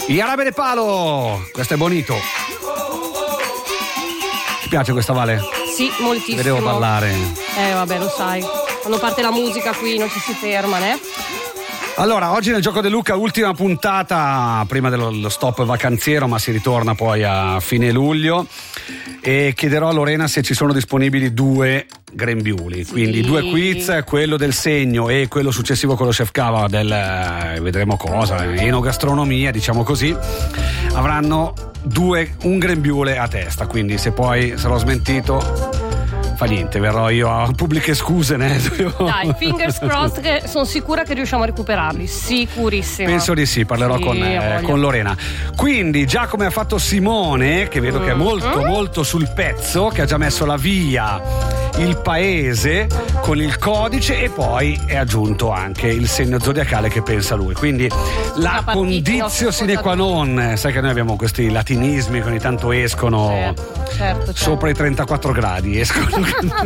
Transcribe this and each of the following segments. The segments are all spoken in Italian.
Jarabe de Palo, questo è bonito. Ti piace questa, Vale? Sì, moltissimo. Vedevo ballare. Vabbè, lo sai. Quando parte la musica qui non ci si ferma, né? Allora, oggi nel Gioco De Luca, ultima puntata prima dello stop vacanziero, ma si ritorna poi a fine luglio, e chiederò a Lorena se ci sono disponibili 2 grembiuli, sì. Quindi 2 quiz, quello del segno e quello successivo con lo chef Cava del vedremo cosa, enogastronomia, diciamo così, avranno un grembiule a testa, quindi se poi sarò smentito fa niente, verrò io a pubbliche scuse, né? Dai, fingers crossed, che sono sicura che riusciamo a recuperarli, sicurissima. Penso di sì, parlerò con Lorena. Quindi, già come ha fatto Simone, che vedo che è molto sul pezzo, che ha già messo la via, il paese con il codice e poi è aggiunto anche il segno zodiacale che pensa lui. Quindi la condizio sine qua non, sai che noi abbiamo questi latinismi che ogni tanto escono certo. Sopra i 34 gradi escono.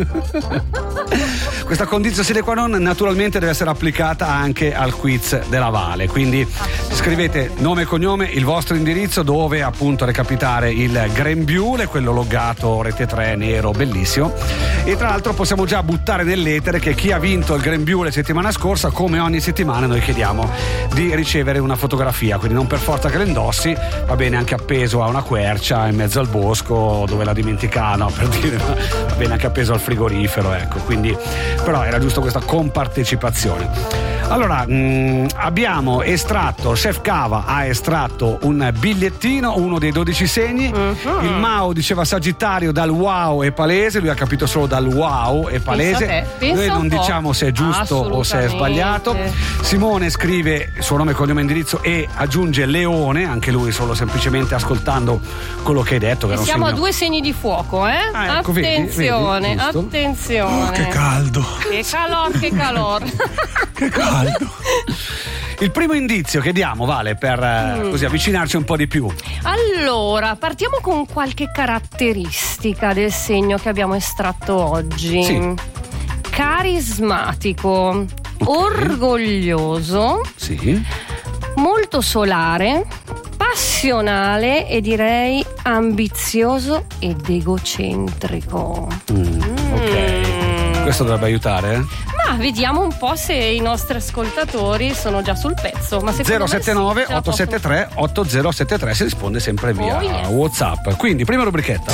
Questa condizio sine qua non naturalmente deve essere applicata anche al quiz della Vale, quindi scrivete nome e cognome, il vostro indirizzo, dove appunto recapitare il grembiule, quello loggato Rete 3 nero bellissimo, e tra l'altro possiamo già buttare nell'etere che chi ha vinto il grembiule settimana scorsa, come ogni settimana noi chiediamo di ricevere una fotografia, quindi non per forza che la indossi, va bene anche appeso a una quercia in mezzo al bosco dove la dimenticano, per dire, va bene anche appeso al frigorifero, ecco, quindi però era giusto questa compartecipazione. Allora, abbiamo estratto, Chef Cava ha estratto un bigliettino, uno dei 12 segni. Il Mao diceva Sagittario dal wow e palese, lui ha capito solo dal wow e palese. Noi non diciamo se è giusto o se è sbagliato. Simone scrive suo nome, cognome e indirizzo e aggiunge Leone, anche lui solo semplicemente ascoltando quello che hai detto. Che siamo a 2 segni di fuoco, ecco, attenzione, vedi, attenzione. Oh, che caldo. Che calor. Che caldo. Il primo indizio che diamo, Vale, per così avvicinarci un po' di più. Allora, partiamo con qualche caratteristica del segno che abbiamo estratto oggi. Sì. Carismatico, orgoglioso, sì. Molto solare, passionale e direi ambizioso ed egocentrico. Ok, questo dovrebbe aiutare, Ma vediamo un po' se i nostri ascoltatori sono già sul pezzo. Ma 079 873 8073, si risponde sempre via WhatsApp. Quindi, prima rubrichetta.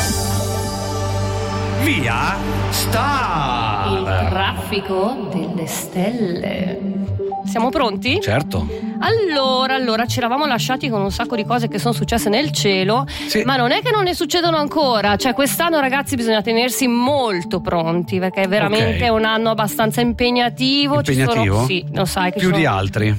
Via Star! Il traffico delle stelle. Siamo pronti? Certo. Allora, ci eravamo lasciati con un sacco di cose che sono successe nel cielo, sì. Ma non è che non ne succedono ancora. Cioè, quest'anno, ragazzi, bisogna tenersi molto pronti, perché è veramente un anno abbastanza impegnativo. Impegnativo? Sì, lo sai che più di altri.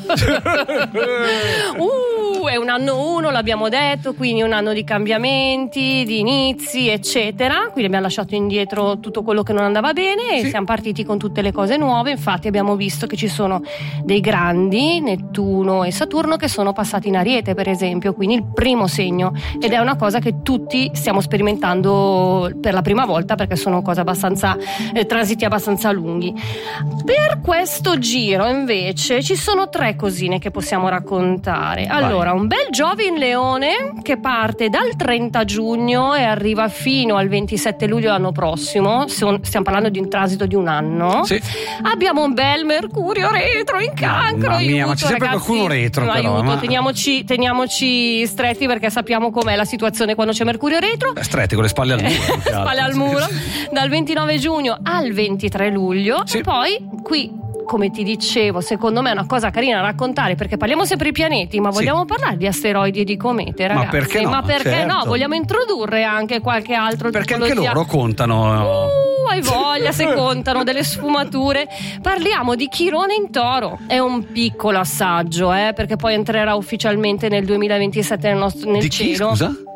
È un anno 1, l'abbiamo detto, quindi un anno di cambiamenti, di inizi, eccetera. Quindi abbiamo lasciato indietro tutto quello che non andava bene e siamo partiti con tutte le cose nuove. Infatti abbiamo visto che ci sono dei grandi, Nettuno e Saturno, che sono passati in Ariete, per esempio, quindi il primo segno, ed è una cosa che tutti stiamo sperimentando per la prima volta, perché sono cose abbastanza transiti abbastanza lunghi. Per questo giro invece ci sono 3 cosine che possiamo raccontare. Allora, un bel Giove in Leone che parte dal 30 giugno e arriva fino al 27 luglio l'anno prossimo. Stiamo parlando di un transito di un anno. Sì. Abbiamo un bel Mercurio retro in Cancro. Mamma mia, ma c'è sempre qualcuno retro, però. Teniamoci stretti, perché sappiamo com'è la situazione quando c'è Mercurio retro. Stretti, con le spalle al muro. Spalle al muro. Dal 29 giugno al 23 luglio. Sì. E poi qui, come ti dicevo, secondo me è una cosa carina da raccontare, perché parliamo sempre di pianeti, ma vogliamo parlare di asteroidi e di comete, ragazzi. Ma perché no? No? Vogliamo introdurre anche qualche altro, perché anche loro contano. Hai voglia, se contano delle sfumature. Parliamo di Chirone in Toro. È un piccolo assaggio, perché poi entrerà ufficialmente nel 2027 nel di cielo. Chi, scusa?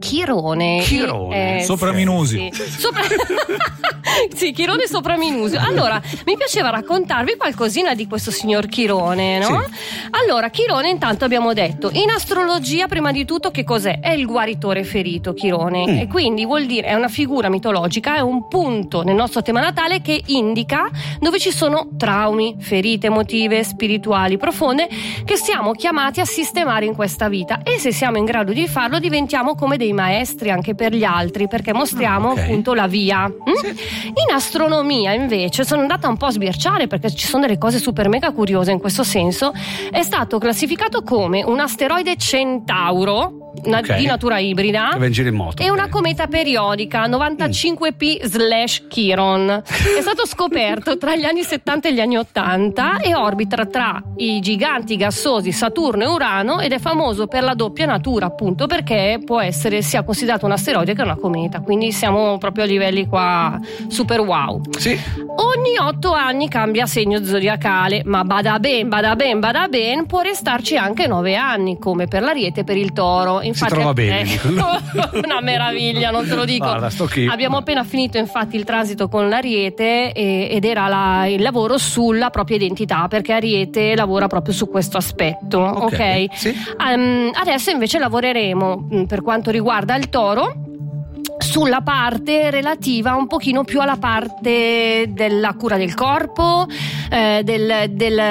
Chirone. Sopraminusio. Sì, Chirone Sopraminusio. Allora, mi piaceva raccontarvi qualcosina di questo signor Chirone, no? Sì. Allora, Chirone, intanto abbiamo detto, in astrologia prima di tutto che cos'è? È il guaritore ferito, Chirone, e quindi vuol dire, è una figura mitologica, è un punto nel nostro tema natale che indica dove ci sono traumi, ferite emotive, spirituali profonde che siamo chiamati a sistemare in questa vita, e se siamo in grado di farlo diventiamo come dei maestri anche per gli altri, perché mostriamo appunto la via. Sì. In astronomia invece sono andata un po' a sbirciare, perché ci sono delle cose super mega curiose in questo senso. È stato classificato come un asteroide Centauro di natura ibrida, che va in giro in moto, e una cometa periodica 95P/Chiron. È stato scoperto tra gli anni 70 e gli anni 80 e orbita tra i giganti gassosi Saturno e Urano, ed è famoso per la doppia natura, appunto perché può essere sia considerato un asteroide che una cometa, quindi siamo proprio a livelli qua super wow. Sì. Ogni 8 anni cambia segno zodiacale, ma bada ben, può restarci anche 9 anni, come per l'Ariete e per il Toro. Infatti, si trova bene. Una meraviglia, non te lo dico. Guarda, abbiamo appena finito infatti il transito con l'Ariete ed era il lavoro sulla propria identità, perché Ariete lavora proprio su questo aspetto, ok? Sì. Adesso invece lavoreremo per quanto riguarda il Toro sulla parte relativa un pochino più alla parte della cura del corpo, del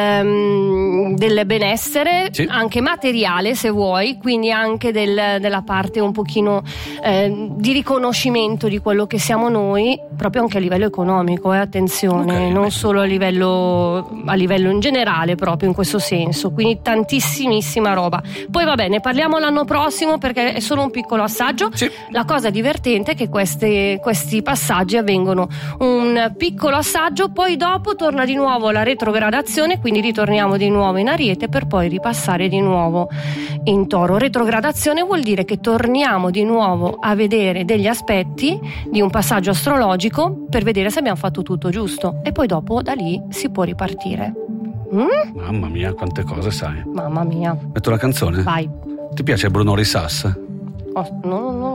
benessere, sì, anche materiale se vuoi, quindi anche della parte un pochino di riconoscimento di quello che siamo noi, proprio anche a livello economico, attenzione, non solo a livello in generale, proprio in questo senso, quindi tantissimissima roba. Poi va bene, parliamo l'anno prossimo perché è solo un piccolo assaggio. Sì. La cosa divertente è che questi passaggi avvengono un piccolo assaggio, poi dopo torna di nuovo la retrogradazione, quindi ritorniamo di nuovo in Ariete per poi ripassare di nuovo in Toro. Retrogradazione vuol dire che torniamo di nuovo a vedere degli aspetti di un passaggio astrologico per vedere se abbiamo fatto tutto giusto, e poi dopo da lì si può ripartire. Mamma mia, quante cose sai. Mamma mia. Metto la canzone? Vai. Ti piace Bruno Risas? No.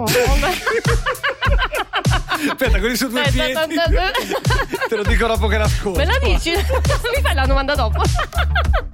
Aspetta, con i suoi due piedi. Te lo dico dopo che l'ascolto. Me la dici? Mi fai la domanda dopo.